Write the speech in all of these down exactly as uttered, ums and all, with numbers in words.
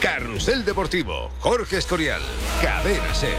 Carrusel Deportivo, Jorge Escorial, Cadena Ser.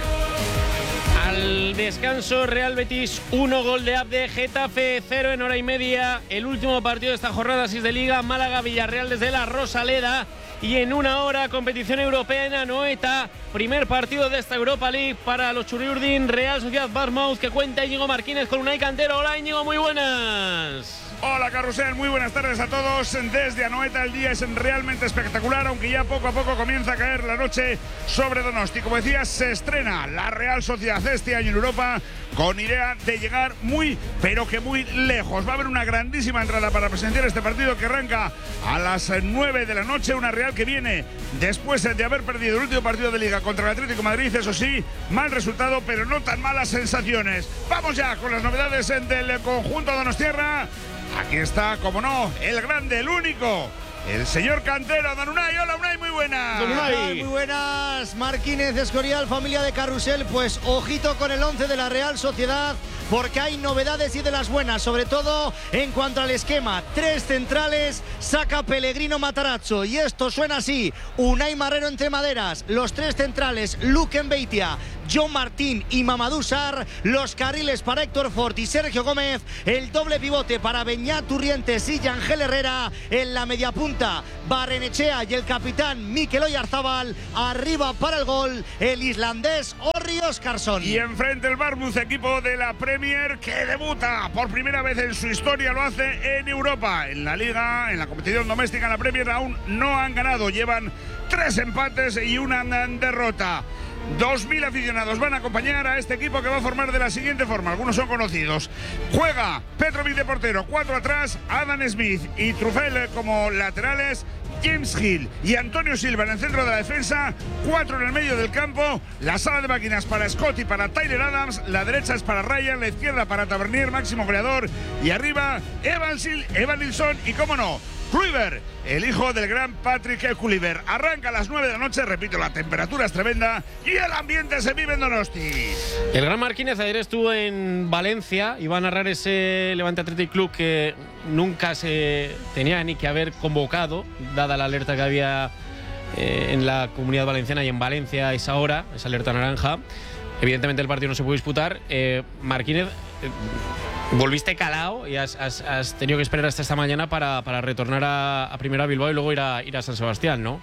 Al descanso, Real Betis uno, gol de Abde, Getafe cero en hora y media. El último partido de esta jornada seis de Liga, Málaga-Villarreal desde la Rosaleda. Y en una hora, competición europea en Anoeta. Primer partido de esta Europa League para los Churiurdin, Real Sociedad Bournemouth, que cuenta Íñigo Martínez con Unai Cantero. Hola Íñigo, muy buenas. Hola Carrusel, muy buenas tardes a todos. Desde Anoeta el día es realmente espectacular, aunque ya poco a poco comienza a caer la noche sobre Donosti. Como decías, se estrena la Real Sociedad este año en Europa con idea de llegar muy, pero que muy lejos. Va a haber una grandísima entrada para presenciar este partido que arranca a las nueve de la noche. Una Real que viene después de haber perdido el último partido de Liga contra el Atlético de Madrid. Eso sí, mal resultado, pero no tan malas sensaciones. Vamos ya con las novedades del conjunto donostiarra. Aquí está, como no, el grande, el único, el señor Cantero, don Unai. Hola Unai, muy buenas. Don Unai. Muy buenas, Martínez, Escorial, familia de Carrusel. Pues ojito con el once de la Real Sociedad, porque hay novedades y de las buenas, sobre todo en cuanto al esquema. Tres centrales, saca Pellegrino Matarazzo, y esto suena así: Unai Marrero entre maderas, los tres centrales, Luque Mbeitia, John Martín y Mamadou Sarr, los carriles para Héctor Fort y Sergio Gómez, el doble pivote para Beñat Turrientes y Ángel Herrera, en la media punta Barrenechea y el capitán Mikel Oyarzábal, arriba para el gol el islandés Orri Óskarsson. Y enfrente el Bournemouth, equipo de la Premier que debuta por primera vez en su historia, lo hace en Europa, en la Liga, en la competición doméstica. En la Premier aún no han ganado, llevan tres empates y una derrota. Dos mil aficionados van a acompañar a este equipo, que va a formar de la siguiente forma. Algunos son conocidos. Juega Petrovic de portero, cuatro atrás, Adam Smith y Truffel como laterales, James Hill y Antonio Silva en el centro de la defensa, cuatro en el medio del campo. La sala de máquinas para Scott y para Tyler Adams, la derecha es para Ryan, la izquierda para Tavernier, máximo goleador, y arriba Evan, Evan Nilsson y, cómo no, Kluivert, el hijo del gran Patrick Kluivert. Arranca a las nueve de la noche, repito, la temperatura es tremenda y el ambiente se vive en Donosti. El gran Martínez ayer estuvo en Valencia, iba a narrar ese Levante Athletic Club que nunca se tenía ni que haber convocado, dada la alerta que había eh, en la Comunidad Valenciana y en Valencia a esa hora, esa alerta naranja. Evidentemente el partido no se pudo disputar. eh, Martínez, eh, volviste calado y has, has, has tenido que esperar hasta esta mañana para, para retornar a, a primera Bilbao y luego ir a, ir a San Sebastián, ¿no?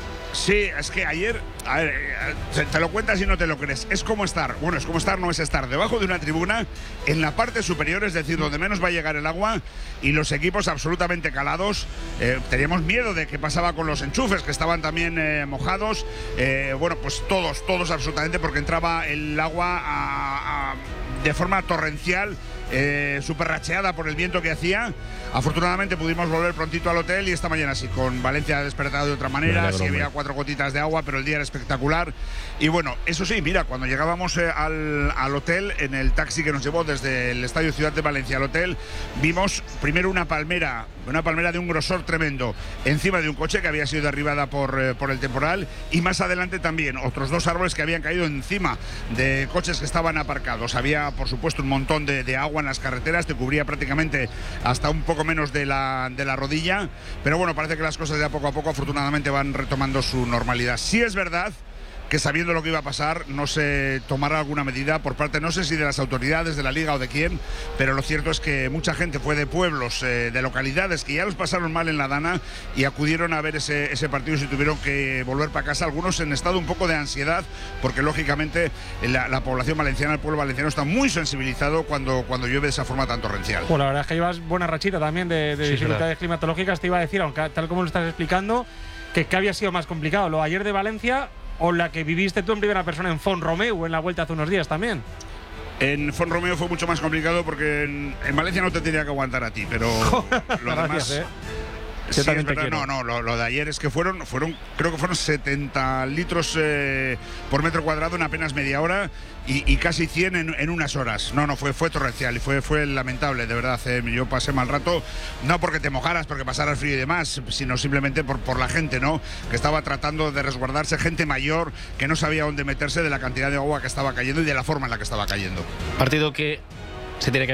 Sí, es que ayer, a ver, te lo cuentas y no te lo crees. Es como estar, bueno, es como estar, no es estar debajo de una tribuna en la parte superior, es decir, donde menos va a llegar el agua, y los equipos absolutamente calados. Eh, teníamos miedo de qué pasaba con los enchufes, que estaban también eh, mojados. Eh, bueno, pues todos, todos absolutamente, porque entraba el agua a, a, de forma torrencial. Eh, súper racheada por el viento que hacía. Afortunadamente pudimos volver prontito al hotel, y esta mañana sí, con Valencia despertado de otra manera. Sí había cuatro gotitas de agua, pero el día era espectacular. Y bueno, eso sí, mira, cuando llegábamos eh, al, al hotel, en el taxi que nos llevó desde el Estadio Ciudad de Valencia al hotel, vimos primero una palmera, una palmera de un grosor tremendo encima de un coche que había sido derribada por, eh, por el temporal, y más adelante también otros dos árboles que habían caído encima de coches que estaban aparcados. Había, por supuesto, un montón de, de agua en las carreteras, te cubría prácticamente hasta un poco menos de la, de la rodilla, pero bueno, parece que las cosas ya poco a poco afortunadamente van retomando su normalidad. Sí es verdad que, sabiendo lo que iba a pasar, no se tomará alguna medida por parte, no sé si de las autoridades, de la Liga o de quién, pero lo cierto es que mucha gente fue de pueblos, eh, de localidades que ya los pasaron mal en la Dana y acudieron a ver ese, ese partido, y se tuvieron que volver para casa, algunos en estado un poco de ansiedad, porque lógicamente la, la población valenciana, el pueblo valenciano, está muy sensibilizado cuando, cuando llueve de esa forma tan torrencial. Bueno, la verdad es que llevas buena rachita también de, de sí, dificultades claro. climatológicas. Te iba a decir, aunque tal como lo estás explicando, que, que había sido más complicado, lo ayer de Valencia o la que viviste tú en primera persona en Font-Romeu en la vuelta hace unos días también. En Font-Romeu fue mucho más complicado, porque en, en Valencia no te tenía que aguantar a ti, pero lo Gracias, demás… ¿eh? Sí, Yo también es te verdad. quiero. No, no, lo, lo de ayer es que fueron, fueron, creo que fueron setenta litros eh, por metro cuadrado en apenas media hora, y, y casi cien en, en unas horas. No, no, fue, fue torrencial y fue, fue lamentable, de verdad. Eh, yo pasé mal rato, no porque te mojaras, porque pasaras frío y demás, sino simplemente por, por la gente, ¿no? Que estaba tratando de resguardarse, gente mayor que no sabía dónde meterse de la cantidad de agua que estaba cayendo y de la forma en la que estaba cayendo. Partido que se tiene que haber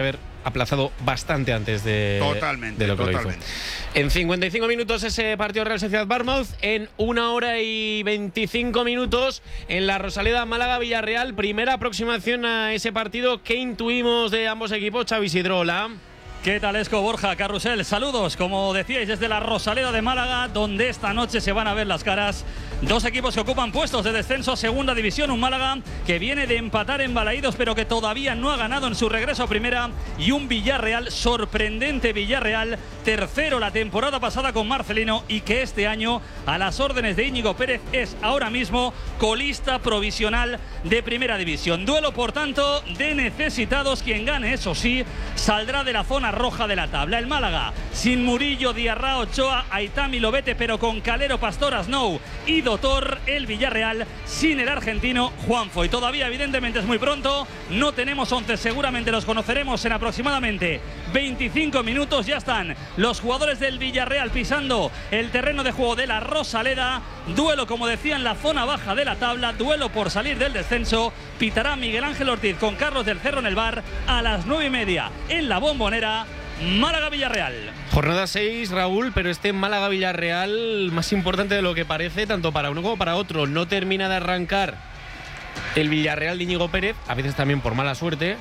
aplazado bastante antes de, totalmente, de lo que totalmente. lo hizo. En cincuenta y cinco minutos ese partido Real Sociedad-Bournemouth, en una hora y veinticinco minutos en la Rosaleda Málaga-Villarreal, primera aproximación a ese partido. ¿Qué intuimos de ambos equipos? Xavi Isidro, hola. ¿Qué tal, Esco, Borja, Carrusel? Saludos, como decíais, desde la Rosaleda de Málaga, donde esta noche se van a ver las caras dos equipos que ocupan puestos de descenso a Segunda División. Un Málaga que viene de empatar en Balaídos, pero que todavía no ha ganado en su regreso a Primera. Y un Villarreal, sorprendente Villarreal, tercero la temporada pasada con Marcelino y que este año, a las órdenes de Íñigo Pérez, es ahora mismo colista provisional de Primera División. Duelo, por tanto, de necesitados. Quien gane, eso sí, saldrá de la zona roja de la tabla. El Málaga, sin Murillo, Diarra, Ochoa, Aitami, Lobete, pero con Calero, Pastor, Snow y Dotor. El Villarreal sin el argentino Juanfo. Y todavía, evidentemente, es muy pronto. No tenemos once, seguramente los conoceremos en aproximadamente veinticinco minutos. Ya están los jugadores del Villarreal pisando el terreno de juego de la Rosaleda. Duelo, como decía, en la zona baja de la tabla. Duelo por salir del descenso. Pitará Miguel Ángel Ortiz con Carlos del Cerro en el bar a las nueve y media en la Bombonera. Málaga-Villarreal. Jornada seis, Raúl, pero este Málaga-Villarreal más importante de lo que parece, tanto para uno como para otro. No termina de arrancar el Villarreal de Íñigo Pérez, a veces también por mala suerte.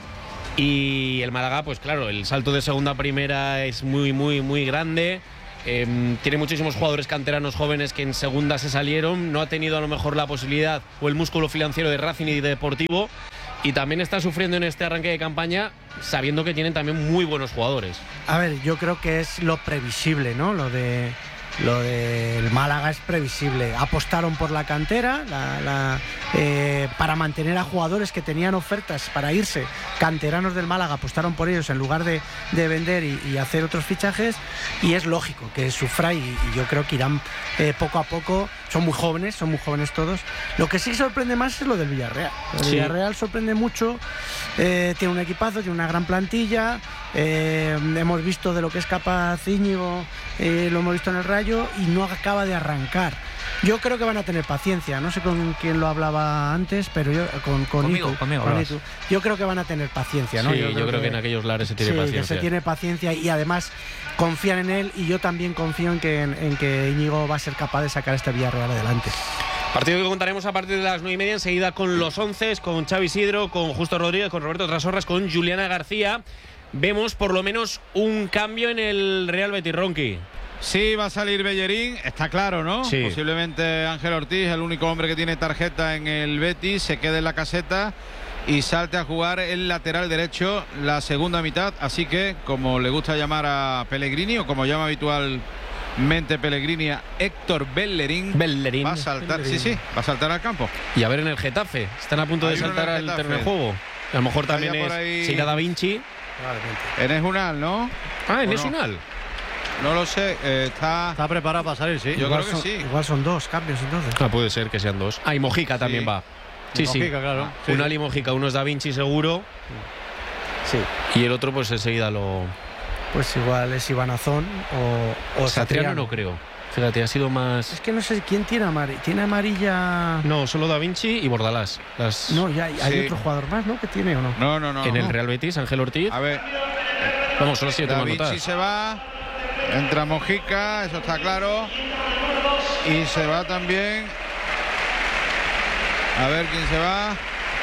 Y el Málaga, pues claro, el salto de segunda a primera es muy, muy, muy grande. Eh, tiene muchísimos jugadores canteranos jóvenes que en segunda se salieron. No ha tenido a lo mejor la posibilidad o el músculo financiero de Racing y de Deportivo. Y también está sufriendo en este arranque de campaña, sabiendo que tienen también muy buenos jugadores. A ver, yo creo que es lo previsible, ¿no? Lo de lo del Málaga es previsible. Apostaron por la cantera la, la, eh, para mantener a jugadores que tenían ofertas para irse. Canteranos del Málaga apostaron por ellos en lugar de, de vender y, y hacer otros fichajes. Y es lógico que sufra y, y yo creo que irán eh, poco a poco. Son muy jóvenes, son muy jóvenes todos. Lo que sí sorprende más es lo del Villarreal. El sí. Villarreal sorprende mucho. Eh, tiene un equipazo, tiene una gran plantilla. Eh, hemos visto de lo que es capaz Íñigo, eh, lo hemos visto en el Rayo y no acaba de arrancar. Yo creo que van a tener paciencia. No sé con quién lo hablaba antes, pero yo con, con conmigo, Itu, conmigo con Itu. Yo creo que van a tener paciencia, ¿no? Sí, yo creo, creo, yo creo que, que en aquellos lares se tiene sí, paciencia. que se tiene paciencia y además confían en él y yo también confío en que, en, en que Íñigo va a ser capaz de sacar este Villarreal adelante. Partido que contaremos a partir de las nueve y media, enseguida con los once, con Xavi Isidro, con Justo Rodríguez, con Roberto Trasorras, con Juliana García. Vemos por lo menos un cambio en el Real Betis, Ronqui. Sí, va a salir Bellerín, está claro, ¿no? Sí. Posiblemente Ángel Ortiz, el único hombre que tiene tarjeta en el Betis, se quede en la caseta y salte a jugar el lateral derecho la segunda mitad. Así que, como le gusta llamar a Pellegrini, o como llama habitualmente Pellegrini a Héctor Bellerín, Bellerín. va a saltar, Bellerín. sí, sí, va a saltar al campo. Y a ver en el Getafe, están a punto Hay de uno en saltar el al Getafe. terreno de juego. A lo mejor también Vaya por es ahí. se irá Da Vinci. En Esjunal, ¿no? Ah, en ¿O es no? Unal. No lo sé, eh, está... Está preparado para salir, sí. Yo igual creo que son, sí. Igual son dos cambios entonces. Ah, puede ser que sean dos. Ah, y Mojica también Sí. va. Sí, sí. Mojica, claro. Sí. Unal y Mojica, uno es Da Vinci seguro. Sí. Y el otro, pues enseguida lo. Pues igual es Iván Azón o, o Satriano Satriano. no creo. Fíjate, ha sido más. Es que no sé quién tiene amarilla. Tiene amarilla. No, solo Da Vinci y Bordalás. Las... No, ya hay, hay Sí. otro jugador más, ¿no? Que tiene o no. No, no, no. En el no. Real Betis, Ángel Ortiz. A ver, Vamos, solo siete Da más Vinci notas. se va, entra Mojica, eso está claro. Y se va también. A ver quién se va.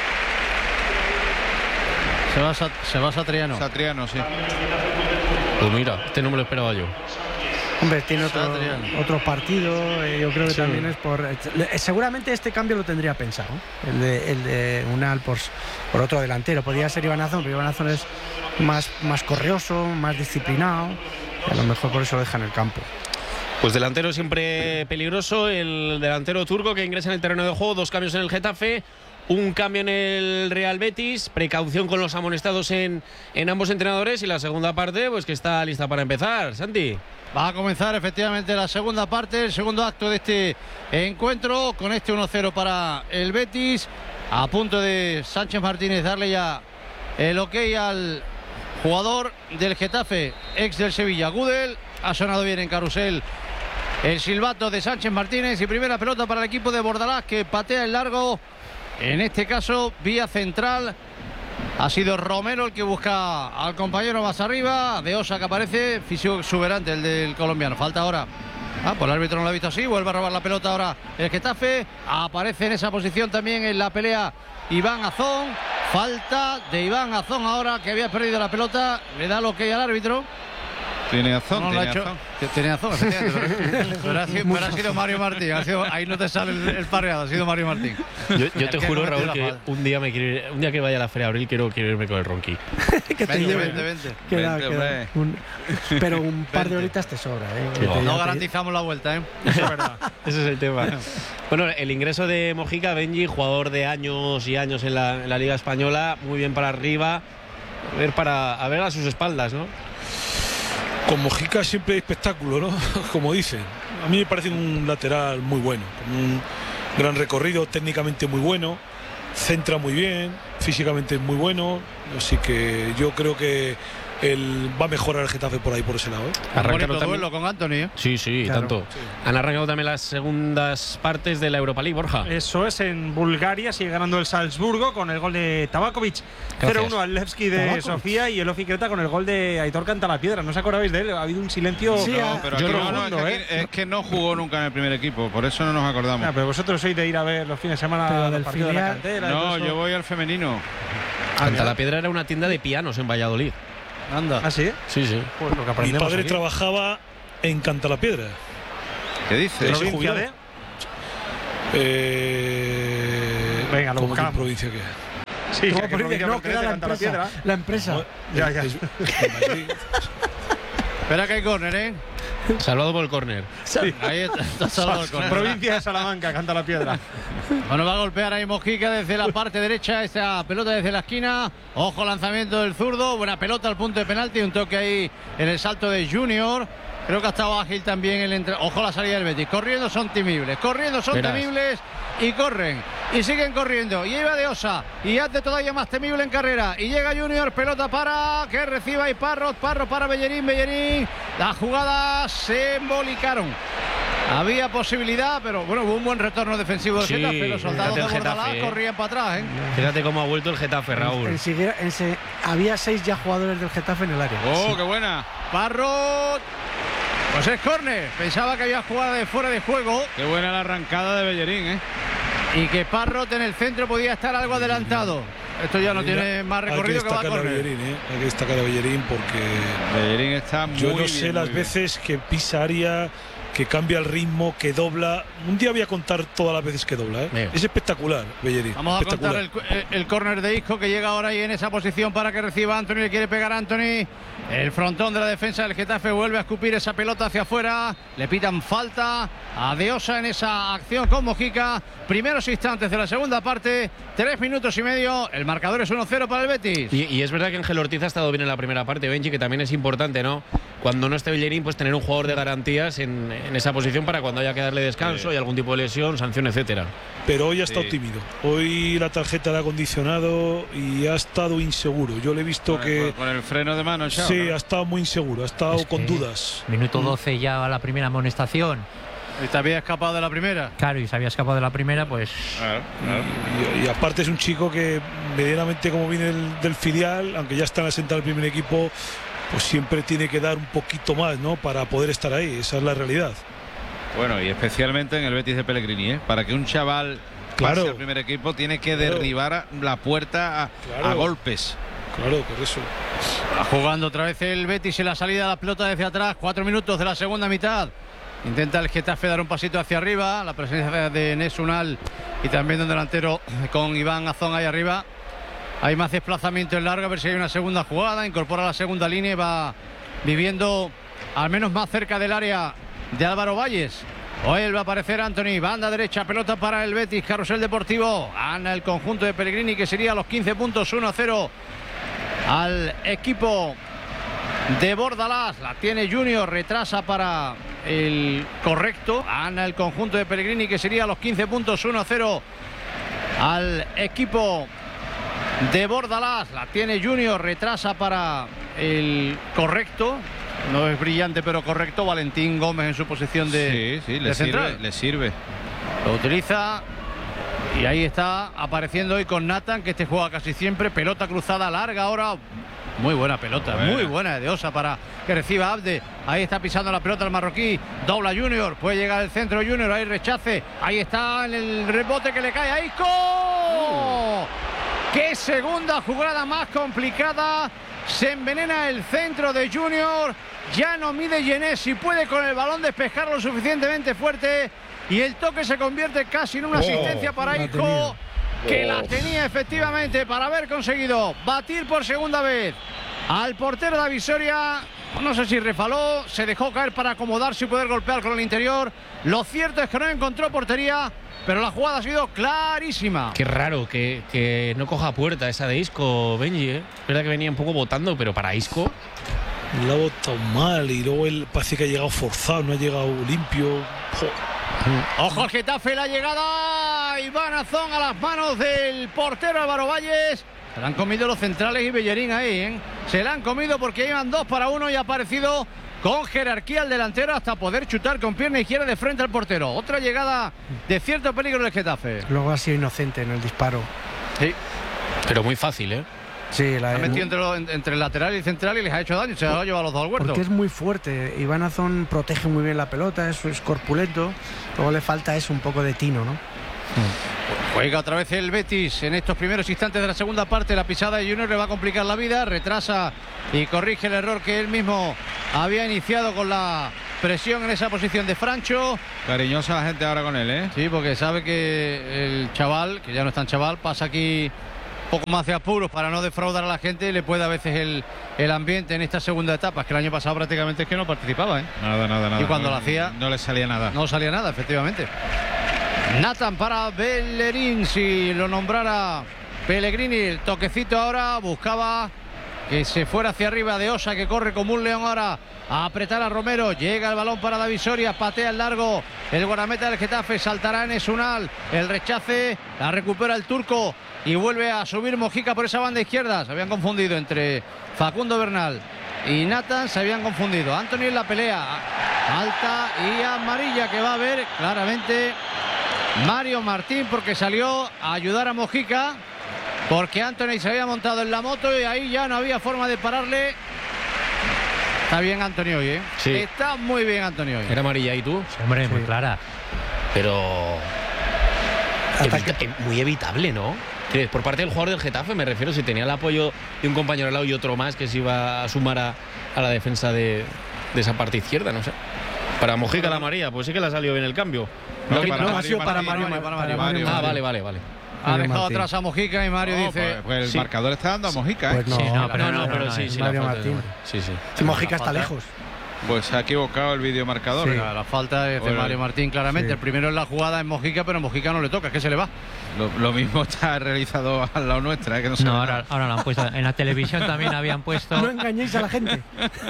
Se va, Sa- se va Satriano. Satriano, sí. Pues mira, este no me lo esperaba yo. Hombre, tiene otro, Satriano. otro partido. eh, yo creo que Sí. también es por. eh, seguramente este cambio lo tendría pensado. El de, el de Unal por, por otro delantero. Podría ser Iván Azón, pero Iván Azón es más, más correoso, más disciplinado. Y a lo mejor por eso lo deja en el campo. Pues delantero siempre peligroso, el delantero turco que ingresa en el terreno de juego, dos cambios en el Getafe, un cambio en el Real Betis, precaución con los amonestados en, en ambos entrenadores y la segunda parte pues que está lista para empezar. Santi. Va a comenzar efectivamente la segunda parte, el segundo acto de este encuentro, con este uno cero para el Betis. A punto de Sánchez Martínez darle ya el ok al jugador del Getafe, ex del Sevilla, Gudel. Ha sonado bien en carrusel el silbato de Sánchez Martínez y primera pelota para el equipo de Bordalás, que patea el largo, en este caso vía central, Ha sido Romero el que busca al compañero más arriba. De Osa que aparece, físico exuberante el del colombiano. Falta ahora. Ah, pues el árbitro no lo ha visto así. Vuelve a robar la pelota ahora el Getafe. Aparece en esa posición también en la pelea Iván Azón. Falta de Iván Azón ahora, que había perdido la pelota. Le da lo que hay al árbitro. Tiene Azón, no, no tiene hecho, Azón. Tiene Azón, efectivamente. Pero ha sido, pero ha sido Mario Martín. Ha sido, ahí no te sale el, el pareado, ha sido Mario Martín. Yo, yo te juro, Raúl, que un día me quiero ir, un día que vaya a la Feria de Abril quiero, quiero irme con el Ronqui. Que te Vente, lleve. vente, vente. Queda, Vente, queda. hombre. Un- pero un par de Vente. horitas te sobra, ¿eh? Sí. Que No, te- No ya te- garantizamos la vuelta, ¿eh? Eso es verdad. Ese es el tema. Bueno, el ingreso de Mojica, Benji, jugador de años y años en la, en la Liga Española, muy bien para arriba, a ver, para, a ver a sus espaldas, ¿no? Con Mojica siempre hay espectáculo, ¿no? Como dicen. A mí me parece un lateral muy bueno, con un gran recorrido, técnicamente muy bueno, centra muy bien, físicamente es muy bueno, así que yo creo que él va a mejorar el Getafe por ahí, por ese lado, ¿eh? Arrancaron Bonito también- duelo con Anthony, ¿eh? Sí, sí, Claro. tanto. Han arrancado también las segundas partes de la Europa League, Borja. Eso es, en Bulgaria sigue ganando el Salzburgo con el gol de Tabakovic. cero uno al Levski de Tabakovic. Sofía y el Ofi Creta con el gol de Aitor Cantalapiedra. ¿No os acordabais de él? Ha habido un silencio. Sí, No, ah, pero yo aquí no, no, no, es, que ¿eh? aquí- es que no jugó nunca en el primer equipo, por eso no nos acordamos. Ah, pero vosotros sois de ir a ver los fines de semana Pero los del partidos de la filial- cantera. y No, todo eso. yo voy al femenino. Canta la Piedra era una tienda de pianos en Valladolid. Anda. ¿Ah, sí? Sí, sí. Pues lo que Mi aprendemos padre aquí. trabajaba en Cantalapiedra. ¿Qué dices? Pero- ¿Provincia jubilado. de? Eh, Venga, lo ¿cómo que buscamos. provincia qué? Sí, ¿Cómo que provincia? provincia No, pertenece queda la a Cantalapiedra. empresa. La empresa. Ya, ya. Es- en Madrid. Espera que hay córner, ¿eh? Salvado por el córner. Ahí está, está salvado el córner. Provincia de Salamanca, canta la piedra. Bueno, va a golpear ahí Mojica desde la parte derecha, esa pelota desde la esquina. Ojo, lanzamiento del zurdo, buena pelota al punto de penalti, un toque ahí en el salto de Junior. Creo que ha estado ágil también el entre... Ojo la salida del Betis, corriendo son temibles, corriendo son Verás. temibles y corren. Y siguen corriendo, y iba de Osa, y hace todavía más temible en carrera. Y llega Junior, pelota para que reciba ahí Parrot, Parrot para Bellerín, Bellerín. Las jugadas se embolicaron. Había posibilidad, pero bueno, hubo un buen retorno defensivo del Sí, Getafe. Los soldados de fíjate el Bordalás Getafe, ¿eh? corrían para atrás, ¿eh? Fíjate cómo ha vuelto el Getafe, Raúl. Enseguida- ense- había seis ya jugadores del Getafe en el área. ¡Oh, qué buena! Parrot. Pues es córner. Pensaba que había jugada de fuera de juego ¡Qué buena la arrancada de Bellerín, eh! y que Parrot en el centro podía estar algo adelantado. Esto ya no tiene más Hay que recorrido que va a destacar a córner. Bellerín, ¿eh? Hay que destacar a Bellerín porque Bellerín está muy yo no bien, sé muy las bien. veces que pisa área, que cambia el ritmo, que dobla. Un día voy a contar todas las veces que dobla, ¿eh? Veo. Es espectacular, Bellerín. Vamos a contar espectacular. el, el córner de Isco que llega ahora ahí en esa posición para que reciba Anthony. Le quiere pegar a Anthony. El frontón de la defensa del Getafe vuelve a escupir esa pelota hacia afuera. Le pitan falta a De Osa en esa acción con Mojica. Primeros instantes de la segunda parte. Tres minutos y medio. El marcador es uno cero para el Betis. Y, y es verdad que Ángel Ortiz ha estado bien en la primera parte, Benji, que también es importante, ¿no? Cuando no esté Bellerín, pues tener un jugador de garantías en, en esa posición para cuando haya que darle descanso y algún tipo de lesión, sanción, etcétera. Pero hoy ha estado Sí. tímido. Hoy la tarjeta le ha condicionado y ha estado inseguro. Yo le he visto Con, que el, con el freno de mano, Chao, sí, ¿no? ha estado muy inseguro, ha estado Es con que dudas. Minuto doce ya a la primera amonestación. Y te había escapado de la primera. Claro, y se había escapado de la primera, pues Claro, claro. Y, y aparte es un chico que medianamente como viene del, del filial, aunque ya está en la sentada del primer equipo, pues siempre tiene que dar un poquito más, ¿no? Para poder estar ahí. Esa es la realidad. Bueno, y especialmente en el Betis de Pellegrini, ¿eh? Para que un chaval Claro. pase al primer equipo tiene que Claro. derribar a- la puerta a, Claro. a golpes. Claro, por eso. Va jugando otra vez el Betis en la salida de la pelota desde atrás. Cuatro minutos de la segunda mitad. Intenta el Getafe dar un pasito hacia arriba. La presencia de Enes Unal y también de un delantero con Iván Azón ahí arriba. Hay más desplazamiento en largo, a ver si hay una segunda jugada. Incorpora la segunda línea y va viviendo al menos más cerca del área de Álvaro Valles. Hoy va a aparecer Anthony, banda derecha, pelota para el Betis, carrusel deportivo. Gana el conjunto de Pellegrini, que sería a los quince puntos, uno a cero al equipo de Bordalás. La tiene Junior, retrasa para el correcto. Gana el conjunto de Pellegrini, que sería a los quince puntos, uno a cero al equipo de Bordalás. La tiene Junior, retrasa para el correcto. No es brillante, pero correcto. Valentín Gómez en su posición de, Sí, sí, le de central. sirve, le sirve. Lo utiliza Y ahí está apareciendo hoy con Nathan, que este juega casi siempre. Pelota cruzada larga ahora. Muy buena pelota, buena. muy buena de Osa para que reciba Abde. Ahí está pisando la pelota el marroquí. Dobla Junior, puede llegar el centro Junior, ahí rechace. Ahí está en el rebote que le cae a Isco. Uh. ¡Qué segunda jugada más complicada! Se envenena el centro de Junior. Ya no mide Genesi, puede con el balón despejarlo suficientemente fuerte. Y el toque se convierte casi en una asistencia oh, para Isco. Que la tenía efectivamente para haber conseguido batir por segunda vez al portero de Visoria. No sé si refaló, se dejó caer para acomodarse y poder golpear con el interior. Lo cierto es que no encontró portería, pero la jugada ha sido clarísima. Qué raro que, que no coja puerta esa de Isco, Benji, ¿eh? Es verdad que venía un poco botando, pero para Isco la ha botado mal y luego él parece que ha llegado forzado, no ha llegado limpio. Oh. Ojo al Getafe, la llegada Iván Azón a las manos del portero Álvaro Valles. Se la han comido los centrales y Bellerín ahí, ¿eh? Se la han comido porque iban dos para uno y ha aparecido con jerarquía el delantero hasta poder chutar con pierna izquierda de frente al portero. Otra llegada de cierto peligro del Getafe. Luego ha sido inocente en el disparo. Sí. Pero muy fácil, ¿eh? Sí, la ha metido entre, lo, entre el lateral y el central y les ha hecho daño. Se lo ha llevado a los dos al huerto. Porque es muy fuerte. Iván Azón protege muy bien la pelota, es, es corpulento. Luego le falta eso, un poco de tino, ¿no? Mm. Juega otra vez el Betis en estos primeros instantes de la segunda parte. La pisada de Junior le va a complicar la vida. Retrasa y corrige el error que él mismo había iniciado con la presión en esa posición de Francho. Cariñosa la gente ahora con él, ¿eh? Sí, porque sabe que el chaval, que ya no es tan chaval, pasa aquí poco más de apuros para no defraudar a la gente y le puede a veces el, el ambiente en esta segunda etapa, es que el año pasado prácticamente es que no participaba, ¿eh? Nada, nada, nada. Y cuando no, lo hacía no le salía nada. No salía nada, efectivamente. Nathan para Bellerín, si lo nombrara Pellegrini, el toquecito ahora, buscaba que se fuera hacia arriba de Osa, que corre como un león ahora a apretar a Romero. Llega el balón para David Soria, patea el largo el guardameta del Getafe, saltará en Esunal, el rechace, la recupera el turco y vuelve a subir Mojica por esa banda izquierda. Se habían confundido entre Facundo Bernal y Nathan, se habían confundido. Anthony en la pelea, alta y amarilla que va a ver claramente Mario Martín, porque salió a ayudar a Mojica, porque Anthony se había montado en la moto y ahí ya no había forma de pararle. Está bien Anthony hoy, ¿eh? Sí. Está muy bien Anthony hoy. ¿Era amarilla y tú? Sí, hombre, sí. Muy clara. Pero Evita muy evitable, ¿no? Por parte del jugador del Getafe, me refiero, si tenía el apoyo de un compañero al lado y otro más que se iba a sumar a, a la defensa de, de esa parte izquierda, no sé. Para Mojica la amarilla, pues sí que le ha salido bien el cambio. No, no, no ha sido para Mario, Mario, para Mario, Mario, Mario. Ah, vale, vale, vale. Ha dejado Martín atrás a Mojica y Mario no, dice... Pues, pues el sí. marcador está dando a Mojica, ¿eh? Pues no, sí, no, pero, no, no, no, pero no, sí, no, sí, Mario la Martín. de... Sí, sí. Si Mojica está lejos. Pues se ha equivocado el videomarcador. Sí, la falta es de bueno, Mario Martín, claramente. sí. El primero en la jugada es Mojica, pero Mojica no le toca, es que se le va. Lo, lo mismo está realizado al lado nuestra, ¿eh? Que no, no ahora, ahora lo han puesto. En la televisión también habían puesto. No engañéis a la gente.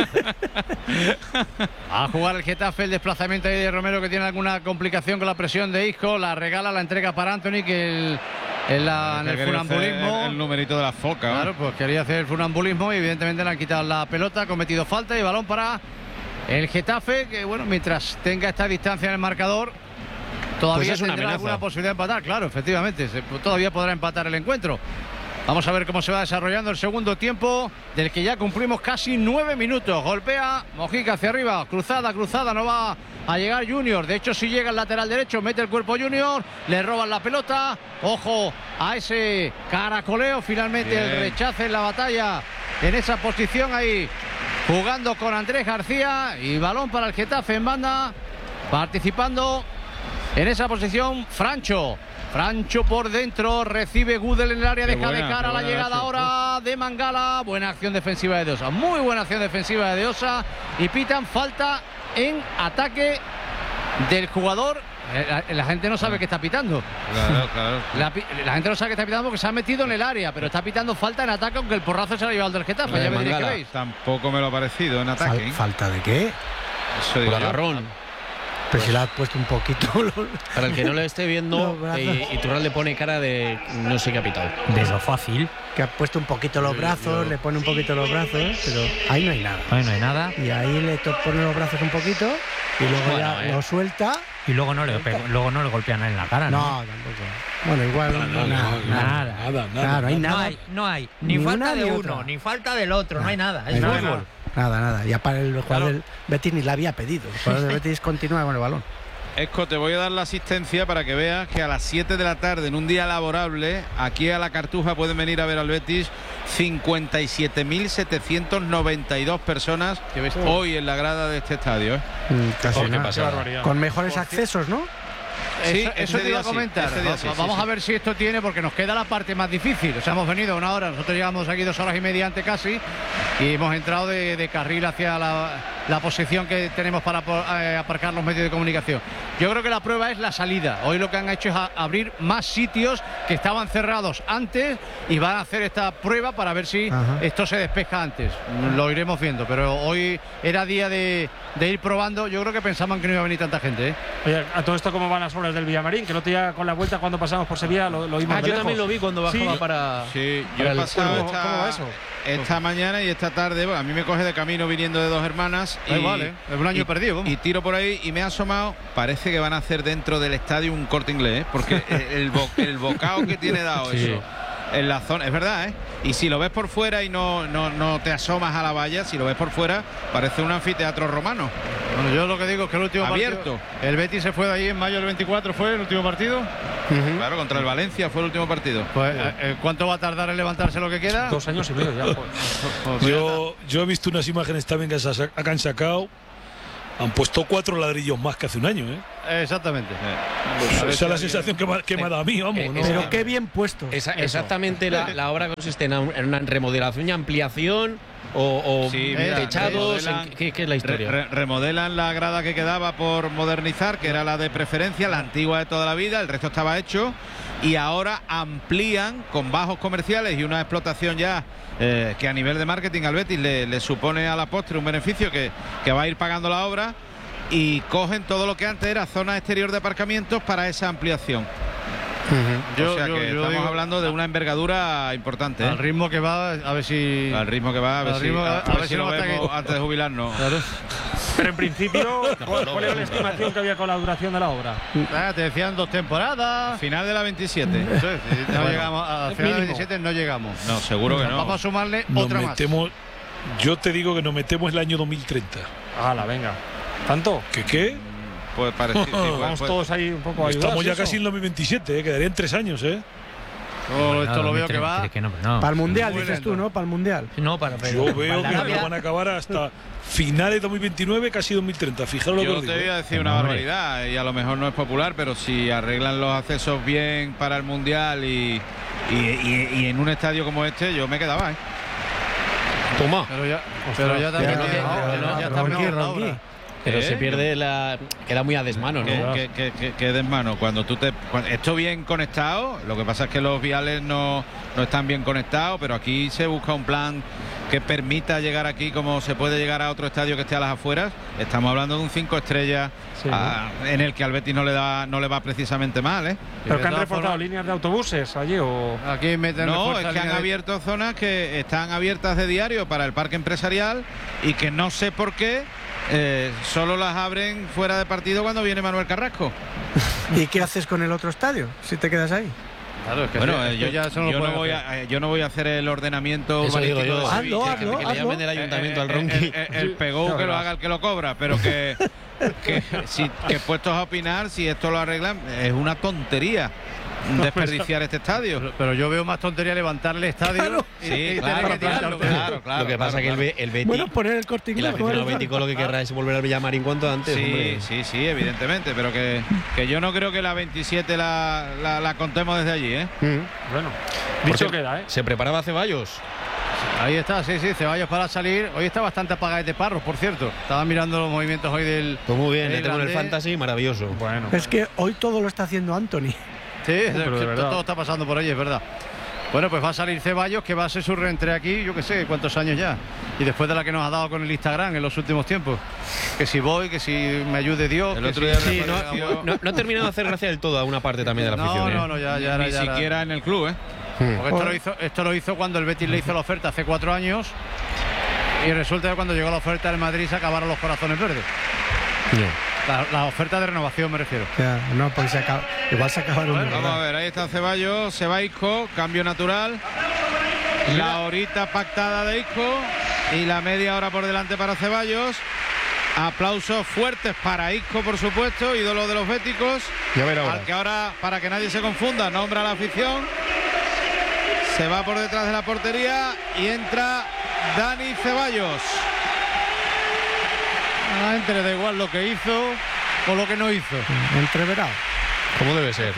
A jugar el Getafe, el desplazamiento ahí de Romero, que tiene alguna complicación con la presión de Isco. La regala, la entrega para Anthony, que el, en, la, en el funambulismo. El, el numerito de la foca. Claro, ¿eh? pues quería hacer el funambulismo y evidentemente le han quitado la pelota, ha cometido falta y balón para el Getafe, que bueno, mientras tenga esta distancia en el marcador, todavía pues es una tendrá amenaza. alguna posibilidad de empatar, claro, efectivamente, se, todavía podrá empatar el encuentro. Vamos a ver cómo se va desarrollando el segundo tiempo, del que ya cumplimos casi nueve minutos. Golpea Mojica hacia arriba, cruzada, cruzada, no va a llegar Junior. De hecho, si llega el lateral derecho, mete el cuerpo Junior, le roban la pelota. Ojo a ese caracoleo, finalmente Bien. El rechace en la batalla, en esa posición ahí, jugando con Andrés García, y balón para el Getafe en banda, participando en esa posición Francho. Francho por dentro, recibe Gudel en el área, qué deja buena, de cara la llegada ahora de Mangala. Buena acción defensiva de Deosa, muy buena acción defensiva de Deosa, y pitan falta en ataque del jugador. La, la gente no sabe que está pitando. Claro, claro. La, la gente no sabe que está pitando porque se ha metido en el área, pero está pitando falta en ataque, aunque el porrazo se lo ha llevado del Getafe. De ya veréis Mangala, que veis. Tampoco me lo ha parecido en ataque. Fal, ¿Falta de qué? Eso digo por agarrón. Pero pues si le has puesto un poquito. Para el que no lo esté viendo, eh, Iturral le pone cara de no sé qué ha pitado. De lo fácil. Que ha puesto un poquito los brazos, le pone un poquito los brazos, pero ahí no hay nada. Ahí no hay nada. Y ahí le pone los brazos un poquito y luego bueno, ya eh. lo suelta Y luego no le pegó- luego no le golpean en la cara, ¿no? No, tampoco. Bueno, igual No, no, nada, no, nada. nada, nada. Claro, hay No nada. hay, no hay ni, Ni falta una de ni uno, otra. ni falta del otro, no hay nada. Es Nada, fútbol. Nada, nada. Ya para el jugador del Betis ni la había pedido. El jugador del Betis continúa con el balón. Esco, te voy a dar la asistencia para que veas que a las siete de la tarde, en un día laborable, aquí a la Cartuja pueden venir a ver al Betis cincuenta y siete mil setecientos noventa y dos personas hoy en la grada de este estadio, ¿eh? Mm, Casi Oh, qué nada. pasada. Con mejores accesos, ¿no? Sí, eso, eso ese te iba día a sí, comentar. ese día Va- sí, sí, Vamos sí. a ver si esto tiene, porque nos queda la parte más difícil. O sea, hemos venido una hora, nosotros llegamos aquí dos horas y media antes casi, y hemos entrado de, de carril hacia la, la posición que tenemos para po- eh, aparcar los medios de comunicación. Yo creo que la prueba es la salida. Hoy lo que han hecho es a- abrir más sitios que estaban cerrados antes y van a hacer esta prueba para ver si Ajá. esto se despeja antes. Lo iremos viendo, pero hoy era día de, de ir probando. Yo creo que pensaban que no iba a venir tanta gente, ¿eh? Oye, a todo esto, ¿cómo van las obras del Villamarín? Que no te llega con la vuelta cuando pasamos por Sevilla, lo, lo vimos Ah, de yo lejos. también lo vi cuando bajaba Sí. para. Sí, yo para he el pasado juego. esta, ¿Cómo va eso? esta mañana y esta tarde. Bueno, a mí me coge de camino viniendo de Dos Hermanas. Da y, igual, ¿eh? Es un año y- perdido, vamos. Y tiro por ahí y me ha asomado. Parece que van a hacer dentro del estadio un Corte Inglés, ¿eh? Porque el, el, bo- el bocado que tiene dado Sí. eso en la zona, es verdad, ¿eh? Y si lo ves por fuera y no, no, no te asomas a la valla, si lo ves por fuera, parece un anfiteatro romano. Bueno, yo lo que digo es que el último Abierto. partido, el Betis se fue de ahí en mayo del veinticuatro, ¿fue el último partido? Claro, contra el Valencia fue el último partido. Pues, eh, eh, ¿cuánto va a tardar en levantarse lo que queda? Dos años y medio ya. joder. Pues, pues, Yo, yo he visto unas imágenes también que sa- que han sacado. Han puesto cuatro ladrillos más que hace un año, ¿eh? Exactamente. Esa es la sensación que me, que me ha dado a mí, vamos. Eh, ¿no? Pero qué bien puesto. Esa- Eso. exactamente, la, la obra consiste en una, en una remodelación y ampliación o, o Sí, mira, techados. remodelan- en- ¿qué, qué es la historia? Re- re- remodelan la grada que quedaba por modernizar, que era la de preferencia, la antigua de toda la vida, el resto estaba hecho, y ahora amplían con bajos comerciales y una explotación ya eh, que a nivel de marketing al Betis le, le supone a la postre un beneficio que, que va a ir pagando la obra, y cogen todo lo que antes era zona exterior de aparcamientos para esa ampliación. Yo- o sea yo- que yo estamos digo- hablando de una envergadura importante, ¿eh? Al ritmo que va, a ver si. Al ritmo que va, a ver Al si, ritmo- a- a a ver ver si si lo no hasta vemos que- antes de jubilarnos. Pero en principio, ¿cuál, cuál era la estimación que había con la duración de la obra? Ah, te decían dos temporadas. Final de la veintisiete. Eso es, no Bueno, llegamos a es final de mínimo. veintisiete, no llegamos. No, seguro que no. Vamos a sumarle Nos otra más. metemos, yo te digo que nos metemos el año dos mil treinta. Hala, venga. ¿Tanto? ¿Qué qué? Pues parecido. sí, pues- Vamos pues- todos ahí un poco ayudados. Estamos ya ¿eso? casi en dos mil veintisiete, ¿eh? Quedarían tres años, ¿eh? Todo esto lo veo que va. Que no, no. Para el Mundial, Muy dices lento. tú, ¿no? Para el Mundial. No, para Yo veo para que la no van a acabar hasta finales de dos mil veintinueve, casi dos mil treinta. Fijaros lo que Yo os te digo. voy a decir Que una no, hombre. barbaridad y a lo mejor no es popular, pero si arreglan los accesos bien para el Mundial y, y, y- y en un estadio como este, yo me quedaba, ¿eh? Toma. Pero ya, pero ya también. Pero tiene- no, ya- no, ya está Ronqui, terminada la Ronqui. obra. Pero ¿Eh? se pierde la. Queda muy a desmano, Que, ¿no? que, que, que- que desmano. Cuando tú te. cuando- esto bien conectado, lo que pasa es que los viales no, no están bien conectados, pero aquí se busca un plan que permita llegar aquí como se puede llegar a otro estadio que esté a las afueras. Estamos hablando de un cinco estrellas Sí, ah, en el que al Betis no le da no le va precisamente mal, ¿eh? ¿Pero de que han todas reforzado formas- líneas de autobuses allí o...? Aquí meten No, refuerza es que línea han de- abierto zonas que están abiertas de diario para el parque empresarial y que no sé por qué eh, solo las abren fuera de partido cuando viene Manuel Carrasco. ¿Y qué haces con el otro estadio si te quedas ahí? Claro, es que Bueno, sí, eh, esto yo, ya eso no lo yo no pueden voy hacer. a, eh, yo no voy a hacer el ordenamiento Eso digo urbanístico yo. de Hazlo, Sevilla. hazlo, que, que le llame del ayuntamiento al Eh, Ronqui. eh, eh, el pegó Ya que lo verás. haga el que lo cobra, pero que, que, si, que puestos a opinar, si esto lo arreglan, es una tontería desperdiciar este estadio. Pero, pero yo veo más tontería levantar el estadio y, Sí, y claro, tener que claro, tirarlo. claro, claro, Lo que pasa es claro, que el, Be- el Betis Bueno, poner el Corte y el Inglés. aficionado joder. bético lo que querrá es volver al Villamarín cuanto antes. Sí, hombre. sí, sí, evidentemente, pero que, que yo no creo que la veintisiete la, la, la contemos desde allí, ¿eh? Mm. Bueno, Por dicho cierto, queda, ¿eh? Se preparaba Ceballos. Ahí está, sí, sí, Ceballos para salir. Hoy está bastante apagado de Parros, por cierto. Estaba mirando los movimientos hoy del. Pues muy bien, del le tengo en el irlandés. fantasy, maravilloso. Bueno, Es que hoy todo lo está haciendo Anthony. Sí, es pero que de verdad. todo está pasando por ahí, es verdad. Bueno, pues va a salir Ceballos, que va a ser su reentré aquí, yo qué sé, cuántos años ya. Y después de la que nos ha dado con el Instagram en los últimos tiempos. Que si voy, que si me ayude Dios. El que otro si- día Sí, reapareció- no, no, no ha terminado de hacer gracia del todo a una parte también de la afición. No, ¿eh? no, no, ya, ya, Ni era- ya era- siquiera en el club, ¿eh? Porque esto lo, hizo, esto lo hizo cuando el Betis le hizo la oferta hace cuatro años. Y resulta que cuando llegó la oferta del Madrid se acabaron los corazones verdes. Ya. La, la oferta de renovación me refiero. Ya, no, porque se acaba, igual se acabaron. Bueno, vamos a ver, ahí está Ceballos, se va Isco, cambio natural. La horita pactada de Isco y la media hora por delante para Ceballos. Aplausos fuertes para Isco, por supuesto, ídolo de los béticos. Ya verá ahora. Al que ahora, para que nadie se confunda, nombra a la afición. Se va por detrás de la portería y entra Dani Ceballos. A la gente le da igual lo que hizo o lo que no hizo. Entreverado. ¿Cómo debe ser?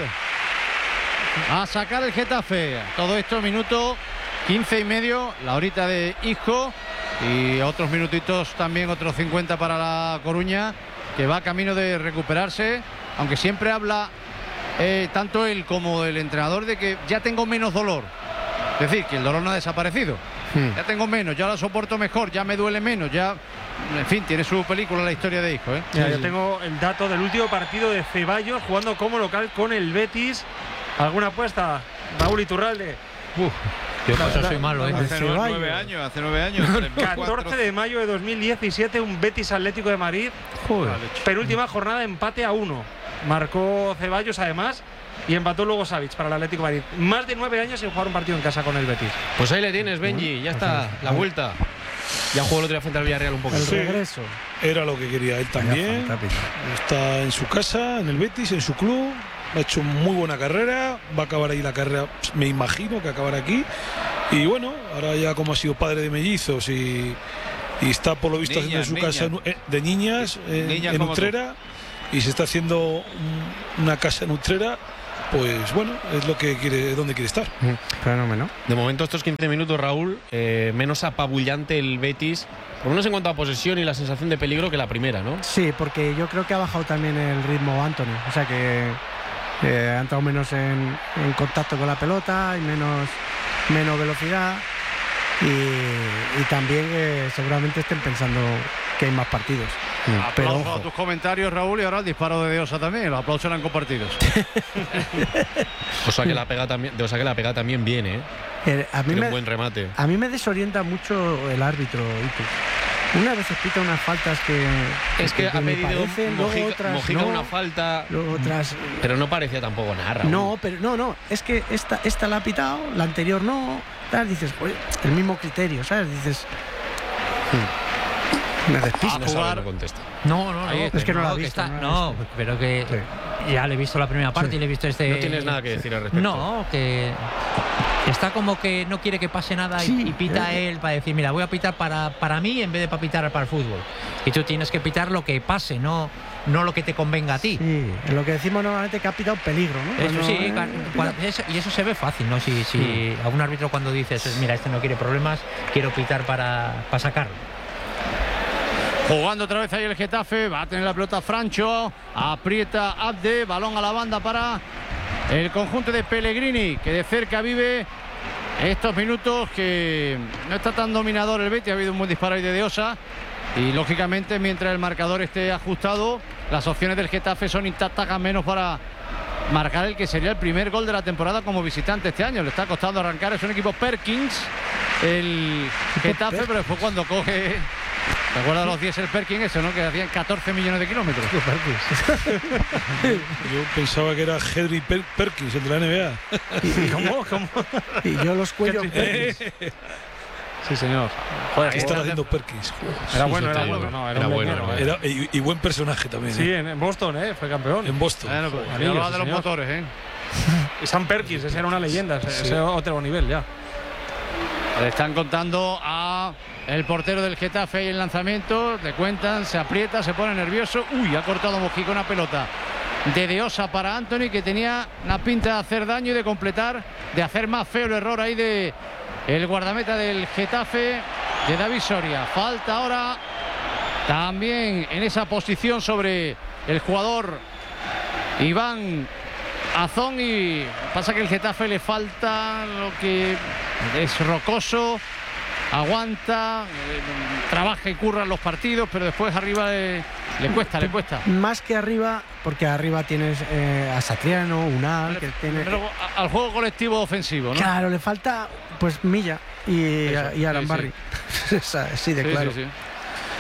A sacar el Getafe. Todo esto, minuto quince y medio, la horita de Isco. Y otros minutitos también, otros cincuenta para la Coruña, que va camino de recuperarse. Aunque siempre habla eh, tanto él como el entrenador de que ya tengo menos dolor. Es decir, que el dolor no ha desaparecido. Hmm. Ya tengo menos, ya lo soporto mejor, ya me duele menos, ya... En fin, tiene su película la historia de Isco, ¿eh? Ya, yo tengo el dato del último partido de Ceballos jugando como local con el Betis. ¿Alguna apuesta, Raúl Iturralde? Uf, yo no, eso soy malo, ¿eh? Hace nueve años, hace nueve años. catorce de mayo de dos mil diecisiete, un Betis Atlético de Madrid. Joder. Penúltima jornada, empate a uno. Marcó Ceballos además y empató luego Savic para el Atlético de Madrid. Más de nueve años sin jugar un partido en casa con el Betis. Pues ahí le tienes, Benji, ya está, la vuelta. Ya jugó el otro día frente al Villarreal un poco. El regreso. Era lo que quería él también. Está en su casa, en el Betis, en su club. Ha hecho muy buena carrera. Va a acabar ahí la carrera, me imagino que acabará aquí. Y bueno, ahora ya como ha sido padre de mellizos y, y está por lo visto Niña, haciendo su niña. casa eh, de niñas eh, Niñas en como Utrera. Y se está haciendo un- una casa en Utrera. Pues bueno, es lo que quiere, donde quiere estar. Fenómeno. De momento estos quince minutos, Raúl, eh, menos apabullante el Betis, por lo menos en cuanto a posesión y la sensación de peligro que la primera, ¿no? Sí, porque yo creo que ha bajado también el ritmo Anthony. O sea que eh, ha entrado menos en, en contacto con la pelota y menos, menos velocidad. Y, y también eh, seguramente estén pensando que hay más partidos. Pero Aplauso ojo. a tus comentarios, Raúl, y ahora el disparo de Diosa también. Los aplausos eran compartidos. O sea que la pega también, o sea que la pega también viene, ¿eh? Eh, a, mí Tiene me, un buen remate. a mí me desorienta mucho el árbitro, Itu. Una vez pita unas faltas que. Es que ha me pedido parecen, luego Mojica, otras Mojica no, una falta, luego otras. pero no parecía tampoco nada, Raúl. No, pero no, no. Es que esta, esta la ha pitado, la anterior no. Tal, dices, oye, el mismo criterio, ¿sabes? Dices. Me despisto. No sabe, no contesta. No, no, no. Ahí está. Es que no la ha que visto, está- no la ha no, visto. pero que Sí. ya le he visto la primera parte Sí. y le he visto este. No tienes nada que decir al respecto. No, que está como que no quiere que pase nada y- Sí, y, pita eh. él para decir, mira, voy a pitar para, para mí en vez de para pitar para el fútbol. Y tú tienes que pitar lo que pase, no, no lo que te convenga a ti. Sí, es lo que decimos normalmente que ha pitado peligro, ¿no? Eso Cuando, sí, eh, ca- cuando- eso- y eso se ve fácil, ¿no? Si, si a un árbitro cuando dices, mira, este no quiere problemas, quiero pitar para, para sacarlo. Jugando otra vez ahí el Getafe, va a tener la pelota Francho, aprieta Abde, balón a la banda para el conjunto de Pellegrini, que de cerca vive estos minutos, que no está tan dominador el Betis. Ha habido un buen disparo ahí de Deosa y lógicamente mientras el marcador esté ajustado, las opciones del Getafe son intactas, al menos para marcar el que sería el primer gol de la temporada como visitante este año. Le está costando arrancar, es un equipo Perkins el Getafe, pero después cuando coge... ¿Recuerda los diésel Perkins eso, no? Que hacían catorce millones de kilómetros. Yo pensaba que era Henry Per- Perkins, el de la N B A. ¿Cómo? ¿Cómo? Y yo los cuellos. Sí, señor. Joder, ¿Qué están era, haciendo Perkins? era Sí, bueno, sí, era te bueno. digo. No, era, Era un bueno, leñero, era eh. Era, y, y buen personaje también. Sí, ¿eh? en, en Boston, ¿eh? Fue campeón. En Boston. Bueno, pues, Anillos, hablaba sí, de los señor. motores, ¿eh? Y Sam Perkins, ese era una leyenda, ese, ese otro nivel ya. Le están contando a el portero del Getafe y el lanzamiento. Le cuentan, se aprieta, se pone nervioso. Uy, ha cortado Mojica una pelota de Deosa para Anthony, que tenía la pinta de hacer daño y de completar, de hacer más feo el error ahí de el guardameta del Getafe, de David Soria. Falta ahora también en esa posición sobre el jugador Iván Azón, y pasa que el Getafe le falta lo que es rocoso, aguanta, eh, trabaja y curra en los partidos, pero después arriba le, le cuesta, le cuesta. Más que arriba, porque arriba tienes eh, a Satriano, Unal, que tiene. Pero a- al juego colectivo ofensivo, ¿no? Claro, le falta pues Milla y, Eso, y Alan sí, Barry. Esa- sí, de Sí, claro. sí, sí.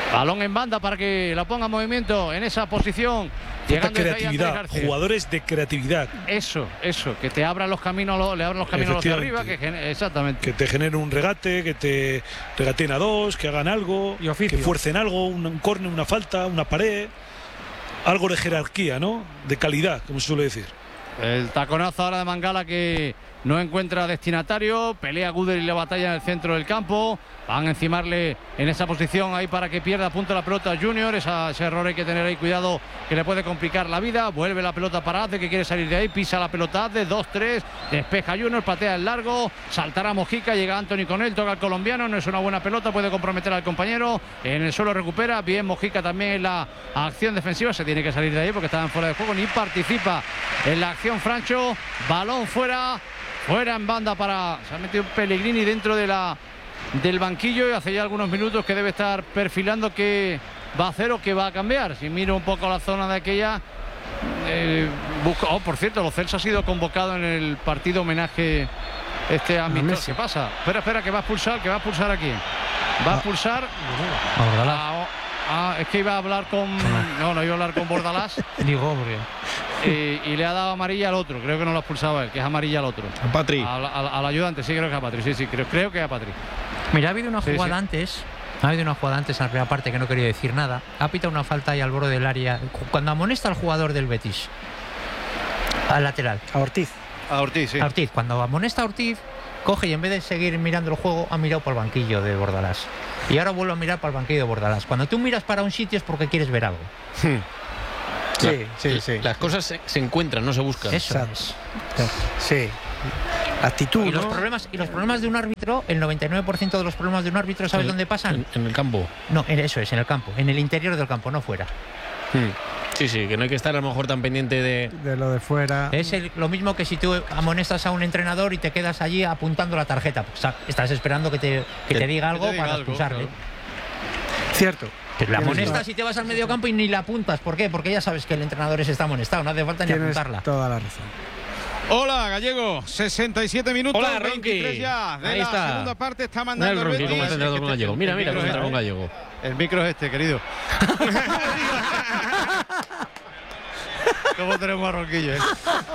Balón en banda para que la ponga en movimiento en esa posición. Falta creatividad, jugadores de creatividad. Eso, eso, que te abran los caminos, le abran los caminos a los de arriba, que exactamente. Que te generen un regate, que te regateen a dos, que hagan algo, que fuercen algo, un, un córner, una falta, una pared, algo de jerarquía, ¿no? De calidad, como se suele decir. El taconazo ahora de Mangala que no encuentra destinatario, pelea Gudel y la batalla en el centro del campo, van a encimarle en esa posición ahí para que pierda punto la pelota Junior, esa, ese error hay que tener ahí cuidado que le puede complicar la vida, vuelve la pelota para Azde que quiere salir de ahí, pisa la pelota Azde, dos tres, despeja Junior, patea el largo, saltará Mojica, llega Anthony con él, toca al colombiano, no es una buena pelota, puede comprometer al compañero, en el suelo recupera, bien Mojica también en la acción defensiva, se tiene que salir de ahí porque estaban fuera de juego, ni participa en la acción Francho, balón fuera, fuera en banda para, se ha metido Pellegrini dentro de la del banquillo y hace ya algunos minutos que debe estar perfilando que va a hacer o que va a cambiar. Si miro un poco la zona de aquella, eh, busca, oh, por cierto, Lo Celso ha sido convocado en el partido homenaje este amistoso. ¿Qué pasa? Espera, espera, que va a expulsar, que va a expulsar aquí. Va a expulsar a, a, es que iba a hablar con no, no iba a hablar con Bordalás. Digo, hombre. Y, y le ha dado amarilla al otro, creo que no lo ha expulsado él, que es amarilla al otro. A Patri. Al, al, al ayudante, sí, creo que a Patri, sí, sí, creo, creo que a Patri. Mira, ha habido una Sí, jugada sí. antes. Ha habido una jugada antes en la primera parte que no quería decir nada. Ha pitado una falta ahí al borde del área. Cuando amonesta al jugador del Betis, al lateral. A Ortiz. A Ortiz, sí. A Ortiz. Cuando amonesta a Ortiz, coge y en vez de seguir mirando el juego, ha mirado por el banquillo de Bordalás. Y ahora vuelve a mirar para el banquillo de Bordalás. Cuando tú miras para un sitio es porque quieres ver algo. Sí, sí, sí. Las cosas se, se encuentran, no se buscan. Eso es. Sí. Actitud, Y los, ¿no? problemas, y los problemas de un árbitro, el noventa y nueve por ciento de los problemas de un árbitro, ¿sabes En- dónde pasan? En, en el campo. No, en- eso es, en el campo. En el interior del campo, no fuera. Sí, sí, que no hay que estar a lo mejor tan pendiente de... De lo de fuera. Es el- lo mismo que si tú amonestas a un entrenador y te quedas allí apuntando la tarjeta. Pues, sa- estás esperando que te, que te diga algo te diga para algo, expulsarle. claro. Cierto. Pero la amonestas y te vas al medio campo y ni la apuntas. ¿Por qué? Porque ya sabes que el entrenador ese está amonestado. No hace falta ni Tienes apuntarla. toda la razón. Hola, Gallego. sesenta y siete minutos. Hola, Ronqui. veintitrés ya de Ahí la está. segunda parte. Está Mira mandando el el Ronqui Betis. cómo está entrando con Gallego. Mira, mira cómo entra con Gallego. El micro es este, querido. ¿Cómo tenemos a Ronquillo, eh?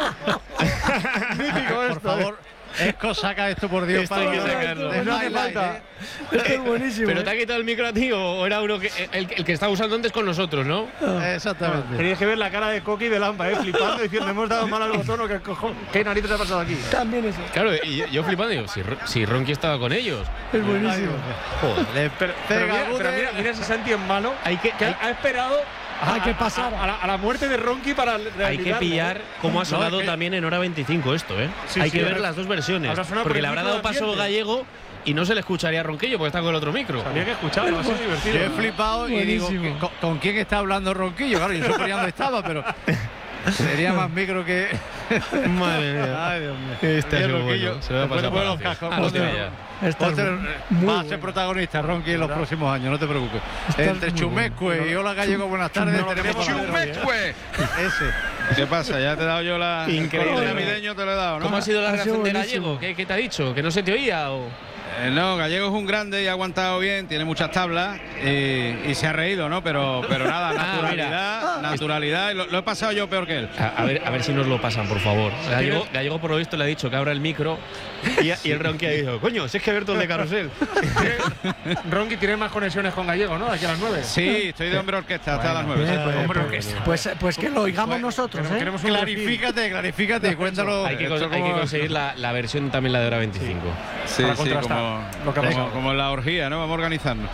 Mítico esto. Por favor, Esco, saca esto por Dios. Esto hay que sacarlo. de No hace highlight, falta. eh. Esto es buenísimo. ¿Pero ¿eh? te ha quitado el micro a ti o era uno que el, el que estaba usando antes con nosotros, no? Exactamente. Tenías que ver la cara de Coqui y de Lampa, ¿eh? Flipando, diciendo, hemos dado mal al botón o qué cojón. ¿Qué narices ha pasado aquí? También eso. Claro, y yo, yo flipando, digo, si, Ro- si Ronqui estaba con ellos. Es buenísimo. Joder. Pero, pero mira, pero mira, mira ese Santi en mano. Hay que, que hay, ha esperado a, Hay que a- pasar. a, a la, a la muerte de Ronqui para hay que rehabilitarlo, pillar ¿eh? cómo ha sonado No, es que- también en hora veinticinco esto, ¿eh? Sí, hay sí, que ver habrá- las dos versiones. habrá sonado Porque por le el habrá micro dado del paso ambiente. Gallego y no se le escucharía a Ronquillo porque está con el otro micro. Había que escucharlo, va a ser divertido. Yo he flipado y digo, Buenísimo. ¿con, con quién está hablando Ronquillo? Claro, yo suponía dónde estaba, pero sería más micro que. Madre mía. Ay, Dios mío. Este ha Bien, sido Ronquillo. bueno. Se me ha Después te pasado pones los Palacios. cascos. Ah, lo Ponte- tengo ya. Está ponte- muy va a bueno. ser protagonista Ronqui en los próximos años, no te preocupes. Estás Entre muy Chumecue y Hola Gallego, buenas tardes. No lo tenemos queremos a- saber hoy, ¿eh? ese. ¿Qué pasa? Ya te he dado yo la. Increíble. El navideño te lo he dado, ¿no? ¿Cómo ha sido la Ha sido reacción de buenísimo. Gallego? ¿Qué, qué te ha dicho? ¿Que no se te oía? O... Eh, no, Gallego es un grande y ha aguantado bien, tiene muchas tablas y, y se ha reído, ¿no? Pero, pero nada, Ah, naturalidad, naturalidad. Y lo, lo he pasado yo peor que él. A, a ver, a ver si nos lo pasan, por favor. Gallego, Gallego por lo visto, le ha dicho que abra el micro y, y el Ronqui ha dicho, coño, si es que he abierto el de carrusel. Ronqui tiene más conexiones con Gallego, ¿no? Aquí a las nueve. Sí, estoy de hombre orquesta hasta las nueve. Bien, pues, hombre, pues, orquesta. pues, pues que lo oigamos nosotros, Queremos- ¿eh? queremos un perfil. Clarifícate, clarifícate, cuéntalo. Hay que, Esto con- hay que como- conseguir la, la versión también la de hora veinticinco. Sí, Para sí, contrastar como, lo que ha como, pasado. como en la orgía, ¿no? Vamos a organizarnos.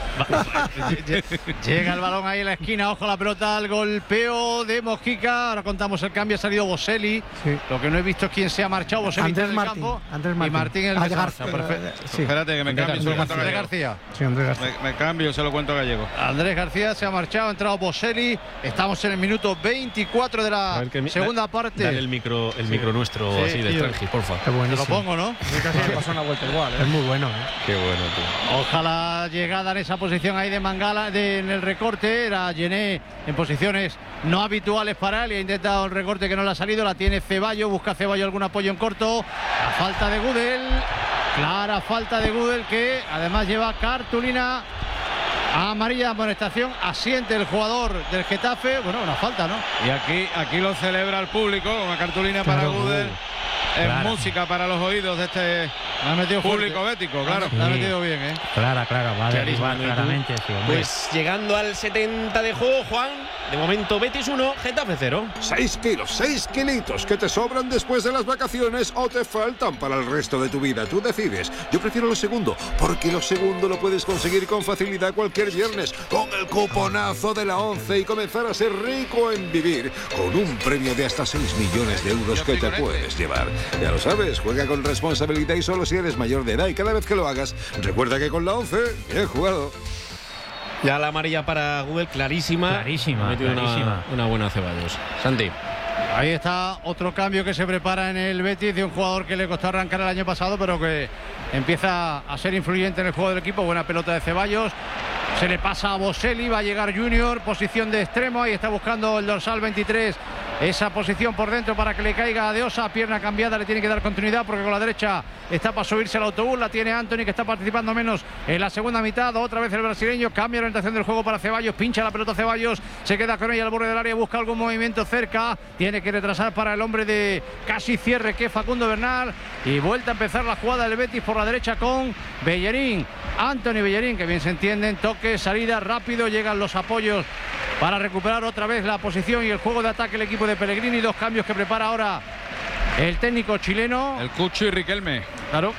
Llega el balón ahí en la esquina, ojo la pelota al golpeo de Mojica. Ahora contamos el cambio, ha salido Boselli. Sí. Lo que no he visto es quién se ha marchado. Boselli Andrés está en el Martín. campo. Andrés Y Martín. Martín el Ah, que se ha García, marchado. Perfecto. Sí. Espérate, que me Andrés cambio. Se lo cuento a Andrés Gallego. García. Sí, Andrés García. Me, me cambio, se lo cuento a Gallego. Andrés García se ha marchado, ha entrado Boselli. Estamos en el minuto veinticuatro de A la ver, que mi- segunda da- parte. Dale el micro, el micro nuestro Sí, así de tío. Strange, porfa. Qué Te lo buenísimo. pongo, ¿no? Sí, casi me pasó una vuelta igual, Es ¿eh? muy bueno, ¿eh? Qué bueno, tío. Ojalá llegada en esa posición ahí de Mangala de, en el recorte. Era Gené en posiciones no habituales para él y ha intentado el recorte que no le ha salido. La tiene Ceballos, busca Ceballos algún apoyo en corto. La falta de Gudel, clara falta de Gudel que además lleva cartulina Amarilla de amonestación, asiente el jugador del Getafe. Bueno, una falta, ¿no? Y aquí, aquí lo celebra el público, una cartulina para Claro, Gudel. Es claro. música para los oídos de este La ha metido público fuerte. bético, claro. La ha metido bien, ¿eh? Clara, clara, va a Clarísimo, derribar ¿no? ¿Y tú? claramente. Sí, hombre. Pues llegando al setenta de juego, Juan, de momento Betis uno, Getafe cero. Seis kilos, seis kilitos que te sobran después de las vacaciones o te faltan para el resto de tu vida. Tú decides. Yo prefiero lo segundo, porque lo segundo lo puedes conseguir con facilidad cualquier viernes con el cuponazo de la once y comenzar a ser rico en vivir con un premio de hasta seis millones de euros que te puedes llevar. Ya lo sabes, juega con responsabilidad y solo si eres mayor de edad, y cada vez que lo hagas, recuerda que con la once, bien jugado. Ya la amarilla para Google, clarísima. Clarísima, Ha metido clarísima. Una, una buena Ceballos. Santi. Ahí está otro cambio que se prepara en el Betis de un jugador que le costó arrancar el año pasado, pero que empieza a ser influyente en el juego del equipo. Buena pelota de Ceballos. Se le pasa a Boselli, va a llegar Junior, posición de extremo, ahí está buscando el dorsal veintitrés esa posición por dentro para que le caiga a De Osa, pierna cambiada, le tiene que dar continuidad porque con la derecha está para subirse al autobús, la tiene Anthony que está participando menos en la segunda mitad, otra vez el brasileño, cambia la orientación del juego para Ceballos, pincha la pelota Ceballos, se queda con ella al borde del área, busca algún movimiento cerca, tiene que retrasar para el hombre de casi cierre que es Facundo Bernal y vuelta a empezar la jugada del Betis por la derecha con Bellerín, Anthony Bellerín, que bien se entienden, toque, salida rápido, llegan los apoyos para recuperar otra vez la posición y el juego de ataque el equipo de Pellegrini, dos cambios que prepara ahora el técnico chileno. El Cucho y Riquelme. Claro.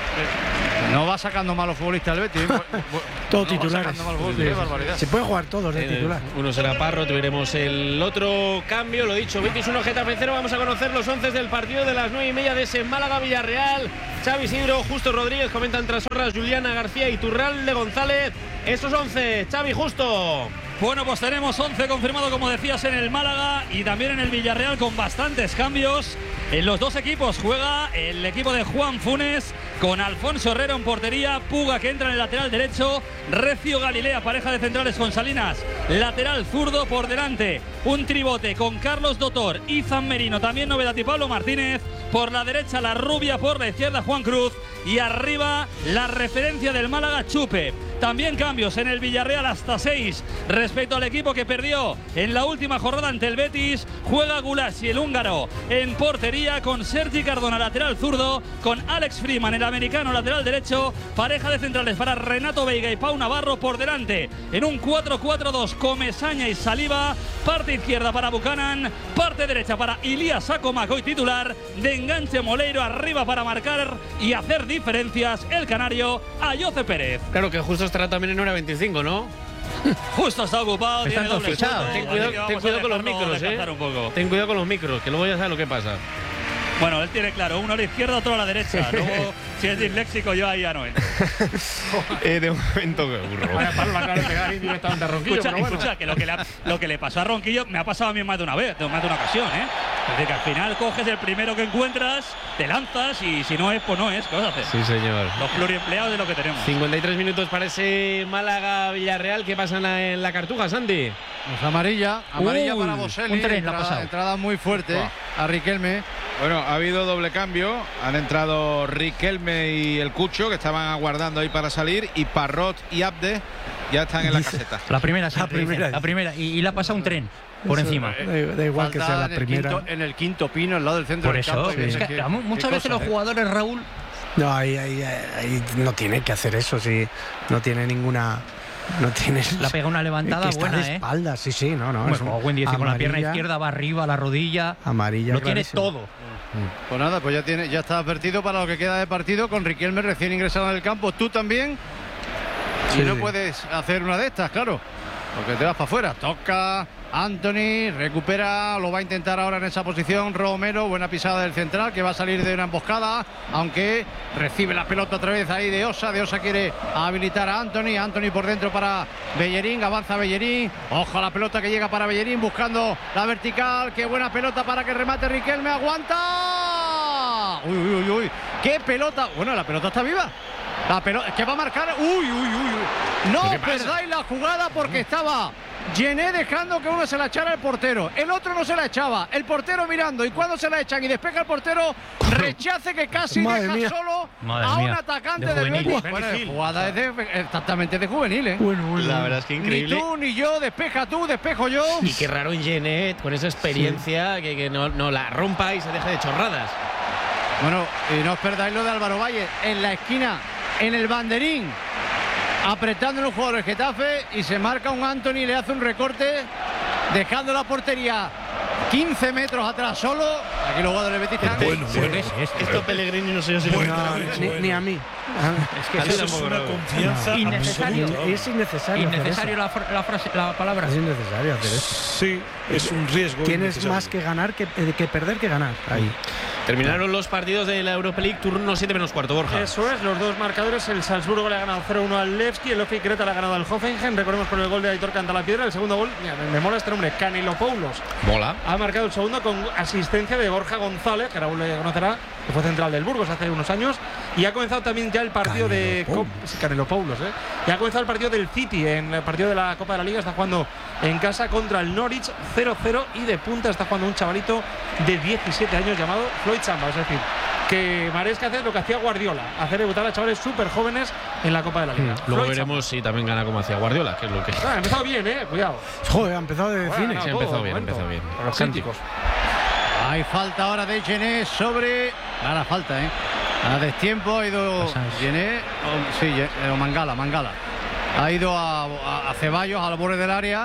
No va sacando malos futbolistas el Betis. Todos no titulares. Va malos, qué barbaridad. Se puede jugar todos de Eh, titular. Uno será Parro, veremos el otro cambio, lo dicho, Betis uno, Getafe cero. Vamos a conocer los once del partido de las nueve y media de ese Málaga-Villarreal. Xavi Isidro, Justo Rodríguez, comentan tras horas Juliana García y Turralde González. Estos once, Xavi, Justo. Bueno, pues tenemos once confirmado, como decías, en el Málaga y también en el Villarreal con bastantes cambios. En los dos equipos juega el equipo de Juan Funes con Alfonso Herrero en portería, Puga que entra en el lateral derecho, Recio Galilea, pareja de centrales con Salinas, lateral zurdo por delante, un tribote con Carlos Dotor, Izan Merino, también novedad y Pablo Martínez, por la derecha la rubia, por la izquierda Juan Cruz y arriba la referencia del Málaga, Chupe. También cambios en el Villarreal hasta seis respecto al equipo que perdió en la última jornada ante el Betis. Juega Gulasi, el húngaro, en portería con Sergi Cardona, lateral zurdo, con Alex Freeman, el americano, lateral derecho. Pareja de centrales para Renato Veiga y Pau Navarro por delante. En un cuatro cuatro dos, Comesaña y Saliba. Parte izquierda para Buchanan, parte derecha para Ilías Sacomaco y titular. De enganche Moleiro, arriba para marcar y hacer diferencias el canario Ayoce Pérez. Claro que Justo estará también en hora veinticinco, ¿no? Justo está ocupado, Están tiene doble todos fichados. sueldo, Ten así cuidado, que ten vamos a cuidado con los dejarlo micros, descansar eh. un poco. Ten cuidado con los micros, que luego ya sabes lo que pasa. Bueno, él tiene claro, uno a la izquierda, otro a la derecha. Luego, si es disléxico, yo ahí ya no entro. eh, de momento, que burro. Vaya palo, la acaba de pegar indirectamente a Ronquillo. Escucha, pero bueno. escucha, que lo que, le, lo que le pasó a Ronquillo me ha pasado a mí más de una vez, más de una ocasión, ¿eh? Es decir, que al final coges el primero que encuentras, te lanzas y si no es, pues no es. ¿Qué vas a hacer? Sí, señor. Los pluriempleados de lo que tenemos. cincuenta y tres minutos para ese Málaga-Villarreal. ¿Qué pasa en la, en la Cartuja, Santi? Pues amarilla, amarilla Uy, para Boselli. un tren le ha entrada, pasado. entrada muy fuerte a Riquelme. Bueno, ha habido doble cambio. Han entrado Riquelme y el Cucho, que estaban aguardando ahí para salir, y Parrot y Abde ya están en la caseta. La primera, sí, La te dicen, primera. la primera. Y, y le ha pasado un tren por Eso, encima. Da, da igual que Falta sea la en el primera. quinto- en el quinto pino, al lado del centro Por del eso, campo. y es ves que qué- muchas qué veces los cosas, ¿eh? jugadores, Raúl, No, ahí, ahí, ahí no tiene que hacer eso, sí. No tiene ninguna. No tiene. la pega una levantada que está buena, de ¿eh? espaldas, sí, sí, no, no. Bueno, es un- como Wendy dice, con la pierna amarilla- izquierda va arriba, la rodilla. Amarilla. Lo tiene clarísimo. todo. Pues nada, pues ya tiene, ya está advertido para lo que queda de partido con Riquelme recién ingresado en el campo. Tú también. Y Sí, no sí. puedes hacer una de estas, claro. Porque te vas para afuera. Toca Anthony, recupera, lo va a intentar ahora en esa posición Romero, buena pisada del central que va a salir de una emboscada, aunque recibe la pelota otra vez ahí de Osa, de Osa quiere habilitar a Anthony, Anthony por dentro para Bellerín, avanza Bellerín, ojo a la pelota que llega para Bellerín buscando la vertical, qué buena pelota para que remate Riquelme, aguanta, uy, uy, uy, uy, qué pelota, bueno, la pelota está viva. La pelota, que va a marcar. Uy, uy, uy, uy. No perdáis la jugada porque estaba Gené dejando que uno se la echara al portero, el otro no se la echaba, el portero mirando, y cuando se la echan y despeja el portero, rechace que casi Madre deja mía. solo Madre a un mía. atacante De del juvenil. Betis. Bueno, Juvenil. jugada es de, exactamente de juvenil, ¿eh? Bueno, bueno. La verdad es que increíble. Ni tú ni yo, despeja tú, despejo yo. Y qué raro en Genet, con esa experiencia, que, que no, no la rompa y se deje de chorradas. Bueno, y no os perdáis lo de Álvaro Valle en la esquina, en el banderín, apretando en un jugador del Getafe, y se marca un Anthony, le hace un recorte, dejando la portería quince metros atrás solo. Aquí los jugadores del Betis están. Bueno, bueno. Esto Pellegrini no sé yo si lo Bueno, está No, bien. ni, ni a mí. Es que Eso es una confianza Innecesario. absoluta. Es innecesario. hacer Innecesario eso. la, fra- la frase, la palabra. Es innecesario hacer eso. Sí, es un riesgo. Tienes innecesario. más que ganar que, eh, que perder que ganar. Ahí. Terminaron los partidos de la Europa League, turno siete menos cuarto, Borja. Eso es, los dos marcadores. El Salzburgo le ha ganado cero uno al Levski, el Ofi Creta le ha ganado al Hoffenheim. Recordemos con el gol de Aitor Cantalapiedra. El segundo gol, mira, me mola este nombre, Canelopoulos. Mola. Ha marcado el segundo con asistencia de Borja González, que Raúl le conocerá, que fue central del Burgos hace unos años. Y ha comenzado también ya el partido de Canelopoulos. Cop- sí, Canelopoulos, ¿eh? Y ha comenzado el partido del City, en el partido de la Copa de la Liga. Está jugando en casa contra el Norwich cero cero, y de punta está jugando un chavalito de diecisiete años llamado Floyd Chamba. Es decir, que Maresca hace lo que hacía Guardiola, hacer debutar a chavales súper jóvenes en la Copa de la Liga. Luego Floyd veremos si también gana como hacía Guardiola, que es lo que. Chamba. Ah, ha empezado bien, eh, cuidado. Joder, ha empezado de Bueno, cine. no, Sí, ha todo, empezado bien, ha momento. empezado bien. Con los Santi. cánticos. Hay falta ahora de Gené sobre. Clara falta, ¿eh? A destiempo ha ido Pasa eso. Gené, o, sí, Ge- o Mangala, Mangala. Ha ido a, a- a Ceballos al borde del área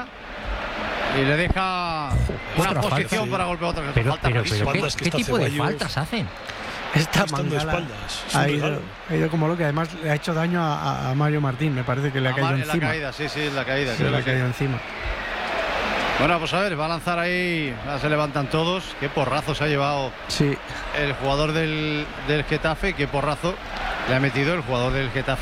y le deja una Otra posición falta, sí. para golpear otra. Pero, falta pero, clarísima. pero ¿qué, Faltas que qué está tipo de Ceballos. faltas hacen? Esta Estando de Mangala espaldas, es un ha ido, regalo. ha ido como loco. Además, le ha hecho daño a, a Mario Martín. Me parece que le ha caído Amar- en la encima. caída, sí, sí, en la caída. Sí, creo le ha que- caído encima. Bueno, pues a ver, va a lanzar ahí, ahora se levantan todos. Qué porrazo se ha llevado Sí. el jugador del, del Getafe, qué porrazo le ha metido el jugador del Getafe